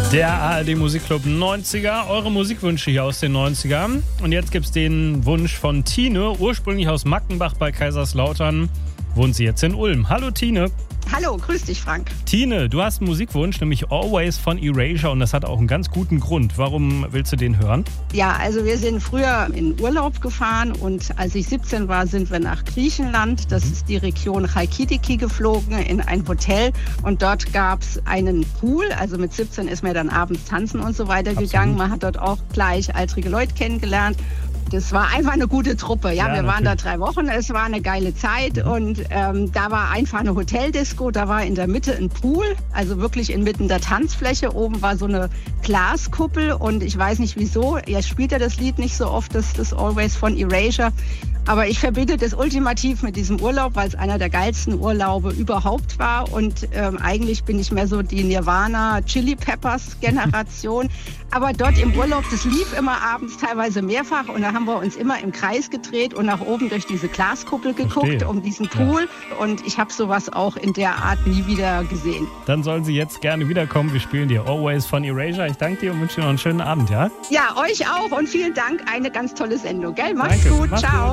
Der ARD Musikclub 90er, eure Musikwünsche hier aus den 90ern. Und jetzt gibt's den Wunsch von Tine, ursprünglich aus Mackenbach bei Kaiserslautern, wohnt sie jetzt in Ulm. Hallo Tine. Hallo, grüß dich Frank. Tine, du hast einen Musikwunsch, nämlich Always von Erasure, und das hat auch einen ganz guten Grund. Warum willst du den hören? Ja, also wir sind früher in Urlaub gefahren und als ich 17 war, sind wir nach Griechenland. Das ist die Region Chalkidiki geflogen in ein Hotel und dort gab es einen Pool. Also mit 17 ist man dann abends tanzen und so weiter gegangen. Man hat dort auch gleichaltrige Leute kennengelernt. Das war einfach eine gute Truppe. Ja, wir waren da 3 Wochen. Es war eine geile Zeit und da war einfach eine Hoteldisco. Da war in der Mitte ein Pool, also wirklich inmitten der Tanzfläche. Oben war so eine Glaskuppel und ich weiß nicht wieso. Er spielt ja das Lied nicht so oft, das Always von Erasure. Aber ich verbinde das ultimativ mit diesem Urlaub, weil es einer der geilsten Urlaube überhaupt war. Und eigentlich bin ich mehr so die Nirvana Chili Peppers Generation. Aber dort im Urlaub, das lief immer abends, teilweise mehrfach. Und da haben wir uns immer im Kreis gedreht und nach oben durch diese Glaskuppel geguckt, um diesen Pool. Ja. Und ich habe sowas auch in der Art nie wieder gesehen. Dann sollen Sie jetzt gerne wiederkommen. Wir spielen dir Always von Erasure. Ich danke dir und wünsche dir noch einen schönen Abend, ja? Ja, euch auch und vielen Dank. Eine ganz tolle Sendung, gell? Macht's gut. Ciao.